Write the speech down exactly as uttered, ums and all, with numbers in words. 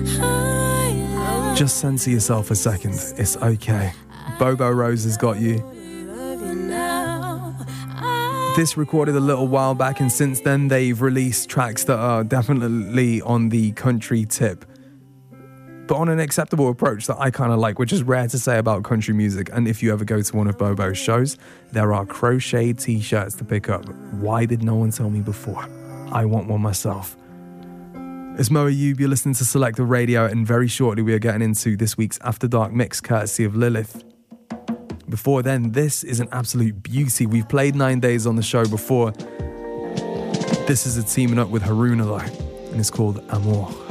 Just censor yourself a second. It's okay. Bobo Rose has got you. This recorded a little while back, and since then they've released tracks that are definitely on the country tip, but on an acceptable approach that I kind of like, which is rare to say about country music. And if you ever go to one of Bobo's shows, there are crochet t-shirts to pick up. Why did no one tell me before? I want one myself. It's Mo Ayub, you're listening to Selector Radio, and very shortly we are getting into this week's After Dark mix courtesy of Lilith. Before then, this is an absolute beauty. We've played Nine Days on the show before. This is a teaming up with Haruna though, and it's called Amour.